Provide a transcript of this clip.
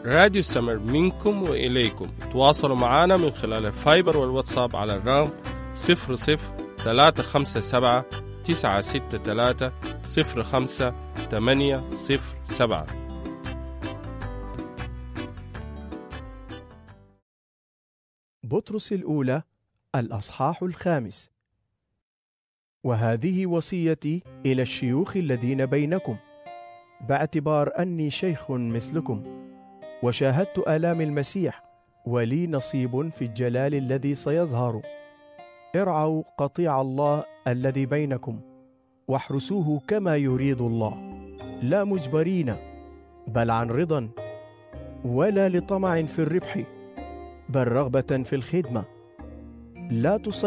راديو سمر منكم وإليكم. تواصلوا معنا من خلال الفايبر والواتساب على الرقم 00-357 963 05 807. بطرس الأولى الأصحاح 5. وهذه وصيتي إلى الشيوخ الذين بينكم، باعتبار أني شيخ مثلكم، وشاهدت آلام المسيح، ولي نصيب في الجلال الذي سيظهر. ارعوا قطيع الله الذي بينكم، واحرسوه كما يريد الله، لا مجبرين، بل عن رضا، ولا لطمع في الربح، بل رغبة في الخدمة. لا